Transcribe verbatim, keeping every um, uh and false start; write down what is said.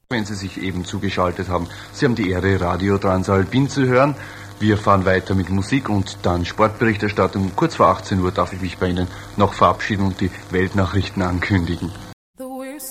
Wenn Sie sich eben zugeschaltet haben, Sie haben die Ehre, Radio Transalpin zu hören. Wir fahren weiter mit Musik und dann Sportberichterstattung. Kurz vor achtzehn Uhr darf ich mich bei Ihnen noch verabschieden und die Weltnachrichten ankündigen.